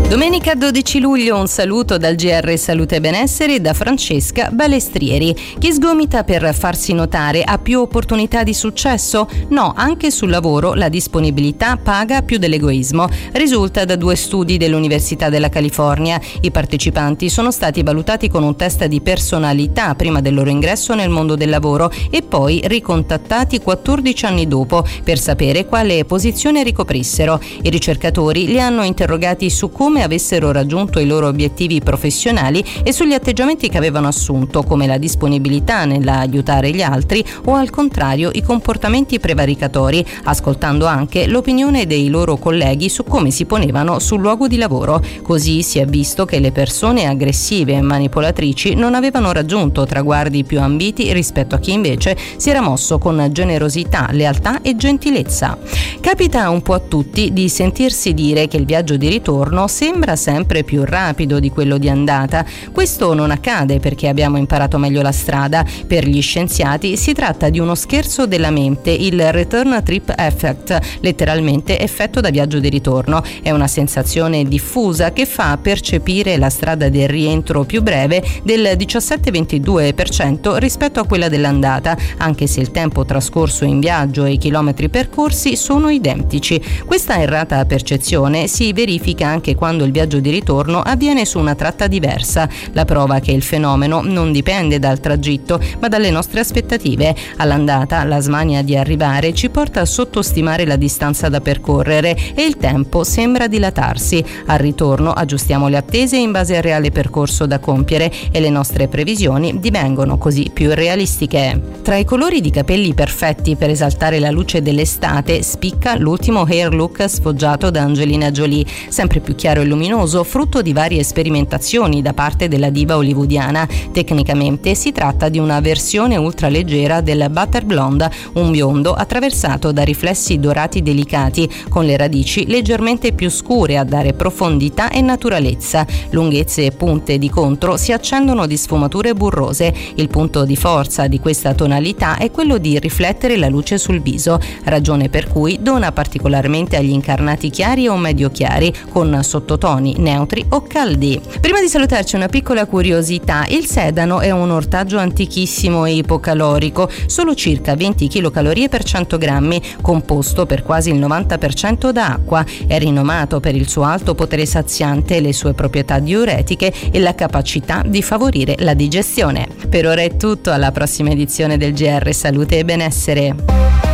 Domenica 12 luglio un saluto dal GR Salute e Benessere da Francesca Balestrieri. Chi sgomita per farsi notare ha più opportunità di successo? No, anche sul lavoro la disponibilità paga più dell'egoismo. Risulta da 2 studi dell'Università della California. I partecipanti sono stati valutati con un test di personalità prima del loro ingresso nel mondo del lavoro e poi ricontattati 14 anni dopo per sapere quale posizione ricoprissero. I ricercatori li hanno interrogati su come avessero raggiunto i loro obiettivi professionali e sugli atteggiamenti che avevano assunto, come la disponibilità nell'aiutare gli altri o al contrario i comportamenti prevaricatori, ascoltando anche l'opinione dei loro colleghi su come si ponevano sul luogo di lavoro. Così si è visto che le persone aggressive e manipolatrici non avevano raggiunto traguardi più ambiti rispetto a chi invece si era mosso con generosità, lealtà e gentilezza. Capita un po' a tutti di sentirsi dire che il viaggio di ritorno sembra sempre più rapido di quello di andata. Questo non accade perché abbiamo imparato meglio la strada. Per gli scienziati si tratta di uno scherzo della mente, il return trip effect, letteralmente effetto da viaggio di ritorno. È una sensazione diffusa che fa percepire la strada del rientro più breve del 17-22% rispetto a quella dell'andata, anche se il tempo trascorso in viaggio e i chilometri percorsi sono identici. Questa errata percezione si verifica anche quando il viaggio di ritorno avviene su una tratta diversa. La prova che il fenomeno non dipende dal tragitto, ma dalle nostre aspettative. All'andata, la smania di arrivare ci porta a sottostimare la distanza da percorrere e il tempo sembra dilatarsi. Al ritorno aggiustiamo le attese in base al reale percorso da compiere e le nostre previsioni divengono così più realistiche. Tra i colori di capelli perfetti per esaltare la luce dell'estate spicca l'ultimo hair look sfoggiato da Angelina Jolie, sempre più chiaro e luminoso, frutto di varie sperimentazioni da parte della diva hollywoodiana. Tecnicamente si tratta di una versione ultraleggera del butter blonde, un biondo attraversato da riflessi dorati delicati, con le radici leggermente più scure a dare profondità e naturalezza. Lunghezze e punte di contro si accendono di sfumature burrose. Il punto di forza di questa tonalità è quello di riflettere la luce sul viso, ragione per cui dona particolarmente agli incarnati chiari o medio chiari, con sottotoni neutri o caldi. Prima di salutarci una piccola curiosità: il sedano è un ortaggio antichissimo e ipocalorico, solo circa 20 kcal per 100 grammi, composto per quasi il 90% da acqua. È rinomato per il suo alto potere saziante, le sue proprietà diuretiche e la capacità di favorire la digestione. Per ora è tutto, alla prossima edizione del GR Salute e Benessere.